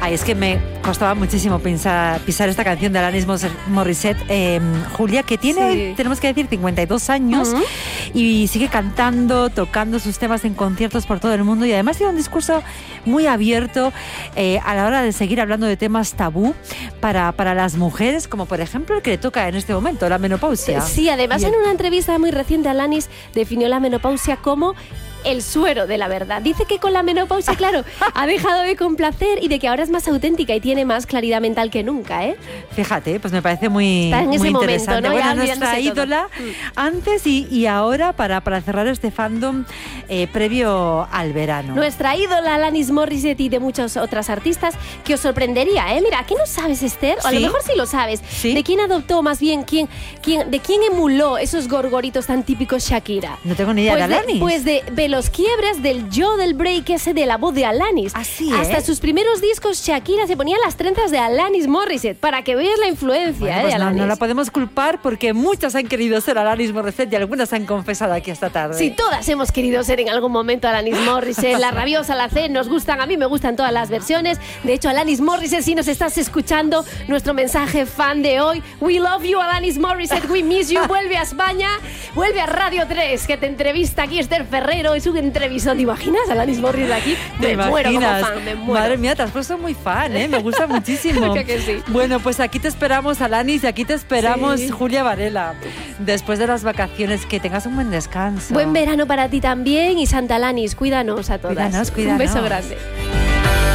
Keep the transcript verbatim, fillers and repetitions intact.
Ay, es que me costaba muchísimo pensar, pisar esta canción de Alanis Morissette, eh, Julia, que tiene, sí. hoy, tenemos que decir, cincuenta y dos años uh-huh. y sigue cantando, tocando sus temas en conciertos por todo el mundo y además tiene un discurso muy abierto eh, a la hora de seguir hablando de temas tabú para, para las mujeres, como por ejemplo el que le toca en este momento, la menopausia. Sí, además en una entrevista muy reciente Alanis definió la menopausia como el suero de la verdad. Dice que con la menopausia, claro, ha dejado de complacer y de que ahora es más auténtica y tiene más claridad mental que nunca, ¿eh? Fíjate, pues me parece muy, Está en muy ese interesante. Momento, ¿no? Bueno, ya nuestra ídola todo. antes y, y ahora para, para cerrar este fandom eh, previo al verano. Nuestra ídola Alanis Morissette y de muchas otras artistas que os sorprendería, ¿eh? Mira, ¿qué no sabes, Esther? O a ¿Sí? lo mejor sí lo sabes. ¿Sí? ¿De quién adoptó, más bien, quién, quién, de quién emuló esos gorgoritos tan típicos Shakira? No tengo ni idea pues de Alanis. De, pues de, de los quiebres del yo del break ese de la voz de Alanis. Así, Hasta ¿eh? sus primeros discos Shakira se ponía las trenzas de Alanis Morissette para que veas la influencia bueno, ¿eh? pues de no, Alanis. no la podemos culpar porque muchas han querido ser Alanis Morissette y algunas han confesado aquí esta tarde. Sí, todas hemos querido ser en algún momento Alanis Morissette. La rabiosa, la C, nos gustan, a mí me gustan todas las versiones. De hecho, Alanis Morissette, si nos estás escuchando, nuestro mensaje fan de hoy, we love you, Alanis Morissette, we miss you. Vuelve a España, vuelve a Radio tres, que te entrevista aquí Esther Ferrero, es un entrevistón. ¿Te imaginas Alanis Morissette aquí? Me Me muero como imaginas. fan, me muero. Madre mía, te has puesto muy fan, ¿eh? Me gusta muchísimo. Que que sí. Bueno, pues aquí te esperamos, Alanis, y aquí te esperamos, Sí. Julia Varela. Después de las vacaciones, que tengas un buen descanso. Buen verano para ti también y Santa Alanis, cuídanos a todas. Cuídanos, cuídanos. Un beso grande.